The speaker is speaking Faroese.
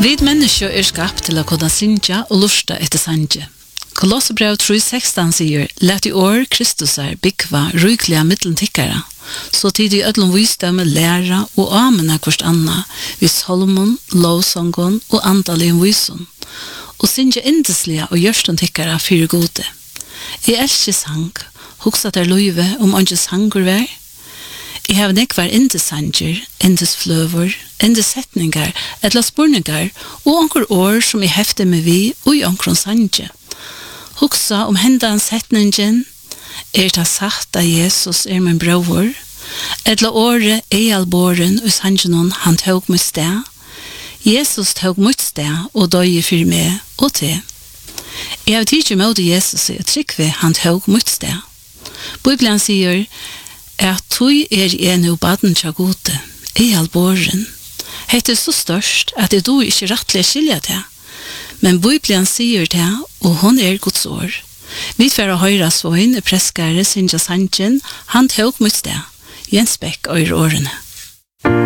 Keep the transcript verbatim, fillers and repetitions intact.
Vi mennesker er skapt til å kunne synge og lusta etter sanje. Kolossebrev tre seksten sier, «Let i år Kristus er bygva rykliga mittentikkere, så tid i ødlom visdømme læra og amena hverst anna, vid solmon, lovsongon og andaligen visen, og synge indeslige og gjørstentikkere fyrir gode. Jeg elsker sang, hoksa der løyve om andre sanger vær. Jeg har nekvar indes sanger, indes fløver, indes setningar, etla spurningar, og anker år som jeg hefter med vi, og i anker sanger. Hoksa om hendan setningen, er det sagt at Jesus er min bror, etla året er alboren og sangenon han tog mot sted. Jesus tog mot sted og døye for meg og til. Jeg har tidlig med Jesus og tryggve han tog mot sted. Bibelen sier at tog er en og baden til gode, er alboren. Hette er så størst at det du ikke rettelig skiljer til. Men Bibelen sier det, og hun er Guds år. Vi får høyre svøyn, preskare, synja sangen, han tog mot sted. Jens Beck og årene.